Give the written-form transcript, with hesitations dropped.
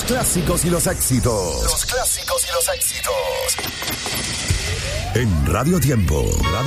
clásicos y los éxitos. Los clásicos y los éxitos. En Radio Tiempo.